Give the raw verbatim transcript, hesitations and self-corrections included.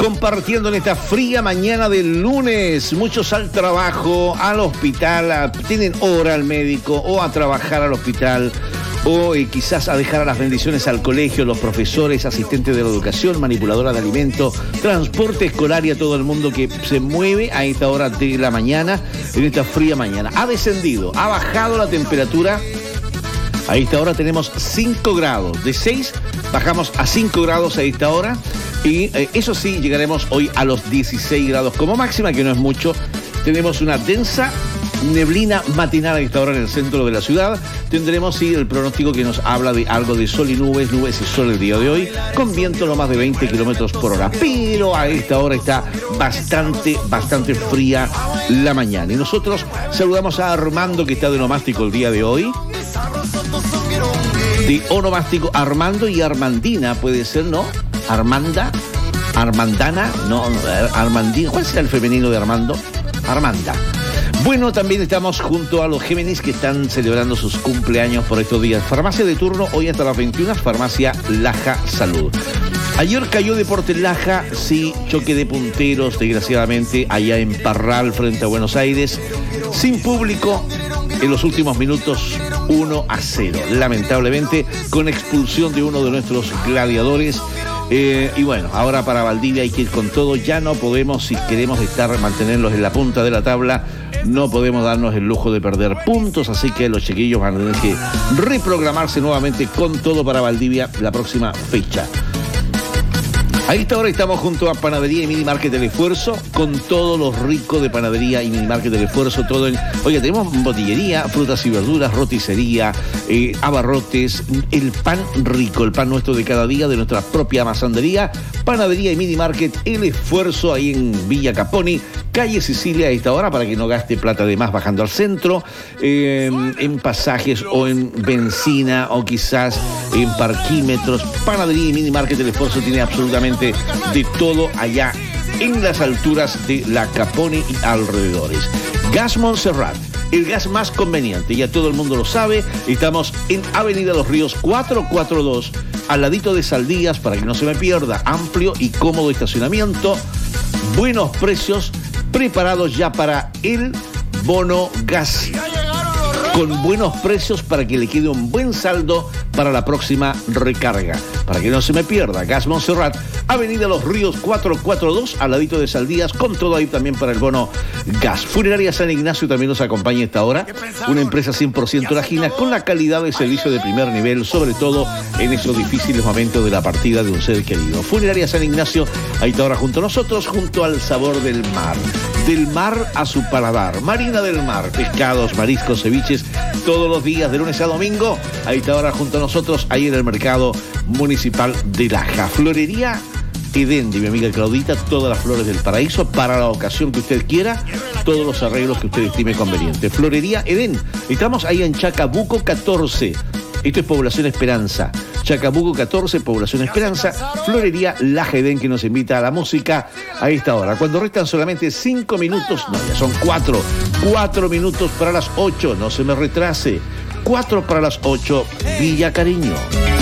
compartiendo en esta fría mañana del lunes. Muchos al trabajo, al hospital, a, tienen hora al médico o a trabajar al hospital o eh, quizás a dejar a las bendiciones al colegio, los profesores, asistentes de la educación, manipuladoras de alimentos, transporte escolar y a todo el mundo que se mueve a esta hora de la mañana, en esta fría mañana. Ha descendido, ha bajado la temperatura. A esta hora tenemos cinco grados. De seis bajamos a cinco grados a esta hora. Y eh, eso sí, llegaremos hoy a los dieciséis grados como máxima, que no es mucho. Tenemos una densa neblina matinal a esta hora en el centro de la ciudad. Tendremos, sí, el pronóstico que nos habla de algo de sol y nubes, nubes y sol el día de hoy, con viento no más de veinte kilómetros por hora. Pero a esta hora está bastante, bastante fría la mañana. Y nosotros saludamos a Armando, que está de onomástico el día de hoy. De onomástico, Armando y Armandina, puede ser, ¿no? Armanda, Armandana, no, Armandina. ¿Cuál será el femenino de Armando? Armanda. Bueno, también estamos junto a los Géminis que están celebrando sus cumpleaños por estos días. Farmacia de turno, hoy hasta las veintiuna, Farmacia Laja Salud. Ayer cayó Deportes Laja, sí, choque de punteros, desgraciadamente, allá en Parral, frente a Buenos Aires, sin público. En los últimos minutos, uno a cero. Lamentablemente, con expulsión de uno de nuestros gladiadores. Eh, y bueno, ahora para Valdivia hay que ir con todo. Ya no podemos, si queremos estar, mantenerlos en la punta de la tabla, no podemos darnos el lujo de perder puntos. Así que los chiquillos van a tener que reprogramarse nuevamente con todo para Valdivia la próxima fecha. A esta hora estamos junto a Panadería y Mini Market del Esfuerzo, con todo lo rico de Panadería y Mini Market del Esfuerzo, todo en... Oye, tenemos botillería, frutas y verduras, roticería, eh, abarrotes, el pan rico, el pan nuestro de cada día, de nuestra propia masandería. Panadería y Mini Market El Esfuerzo, ahí en Villa Caponi, calle Sicilia, a esta hora, para que no gaste plata de más bajando al centro, eh, en pasajes o en benzina o quizás en parquímetros. Panadería y Mini Market El Esfuerzo tiene absolutamente de todo allá en las alturas de la Caponi y alrededores. Gas Montserrat, el gas más conveniente, ya todo el mundo lo sabe. Estamos en Avenida Los Ríos cuatrocientos cuarenta y dos, al ladito de Saldías, para que no se me pierda. Amplio y cómodo estacionamiento, buenos precios, preparados ya para el bono gas, con buenos precios para que le quede un buen saldo para la próxima recarga. Para que no se me pierda, Gas Montserrat, Avenida Los Ríos cuatrocientos cuarenta y dos, al ladito de Saldías, con todo ahí también para el bono gas. Funeraria San Ignacio también nos acompaña esta hora, una empresa cien por ciento lajina, con la calidad de servicio de primer nivel, sobre todo en esos difíciles momentos de la partida de un ser querido. Funeraria San Ignacio, ahí está ahora junto a nosotros, junto al sabor del mar. Del mar a su paladar. Marina del mar, pescados, mariscos, ceviches, todos los días de lunes a domingo. Ahí está ahora junto a nosotros, ahí en el mercado municipal de Laja. Florería Edén, de mi amiga Claudita, todas las flores del paraíso para la ocasión que usted quiera, todos los arreglos que usted estime conveniente. Florería Edén, estamos ahí en Chacabuco catorce. Esto es Población Esperanza. Chacabuco catorce, Población Esperanza. Florería Laja Edén, que nos invita a la música a esta hora. Cuando restan solamente cinco minutos, no, ya son cuatro. Cuatro minutos para las ocho, no se me retrase. Cuatro para las ocho, Villa Cariño.